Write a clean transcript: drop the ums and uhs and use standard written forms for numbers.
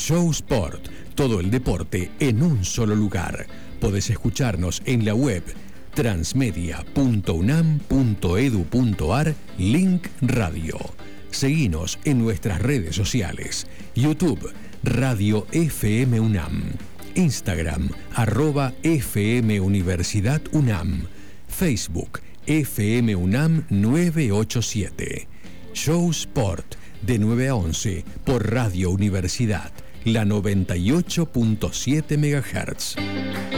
Show Sport, todo el deporte en un solo lugar. Podés escucharnos en la web transmedia.unam.edu.ar, link radio. Seguinos en nuestras redes sociales, YouTube, Radio FM UNAM, Instagram, @FM Universidad UNAM, Facebook, FM UNAM 987. Show Sport, de 9 a 11, por Radio Universidad, la 98.7 MHz.